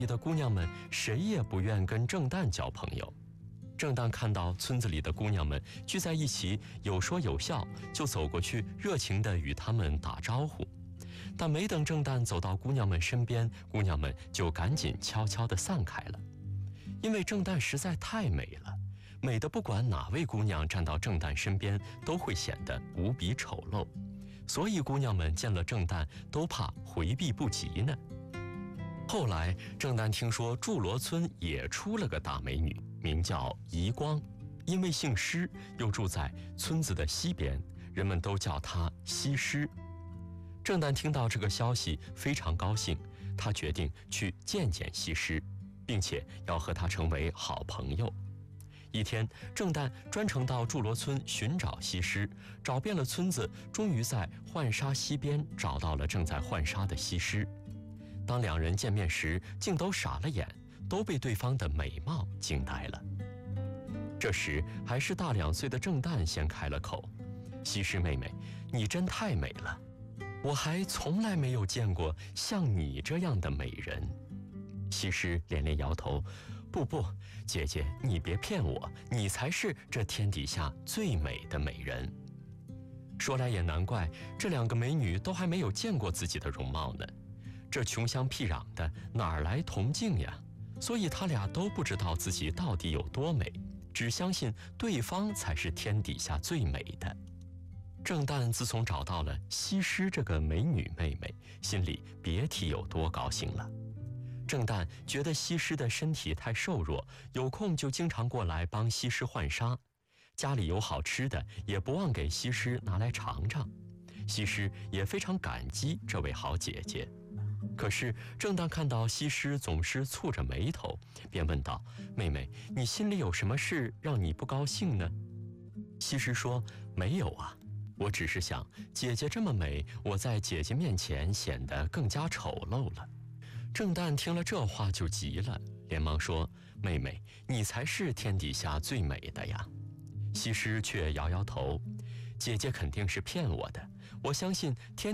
里的姑娘们谁也不愿跟郑旦交朋友。郑旦看到村子里的姑娘们聚在一起，有说有笑，就走过去热情地与她们打招呼。但没等郑旦走到姑娘们身边，姑娘们就赶紧悄悄地散开了。因为郑旦实在太美了，美得不管哪位姑娘站到郑旦身边都会显得无比丑陋，所以姑娘们见了郑旦都怕回避不及呢。后来郑旦听说祝罗村也出了个大美女，名叫宜光，因为姓施，又住在村子的西边，人们都叫她西施。郑旦听到这个消息非常高兴，他决定去见见西施，并且要和她成为好朋友。一天，郑旦专程到祝罗村寻找西施，找遍了村子，终于在浣纱溪边找到了正在浣纱的西施。当两人见面时，竟都傻了眼，都被对方的美貌惊呆了。这时，还是大2岁的郑旦先开了口：“西施妹妹，你真太美了，我还从来没有见过像你这样的美人。”西施连连摇头：“不，姐姐，你别骗我，你才是这天底下最美的美人。”说来也难怪，这2个美女都还没有见过自己的容貌呢。这穷乡僻壤的，哪来铜镜呀？所以他俩都不知道自己到底有多美，只相信对方才是天底下最美的。郑旦自从找到了西施这个美女妹妹，心里别提有多高兴了。郑旦觉得西施的身体太瘦弱，有空就经常过来帮西施浣纱，家里有好吃的也不忘给西施拿来尝尝。西施也非常感激这位好姐姐。可是郑旦看到西施总是蹙着眉头，便问道：“妹妹，你心里有什么事让你不高兴呢？”西施说：“没有啊，我只是想姐姐这么美，我在姐姐面前显得更加丑陋了。”郑旦听了这话就急了，连忙说：“妹妹，你才是天底下最美的呀。”西施却摇摇头：“姐姐肯定是骗我的，我相信天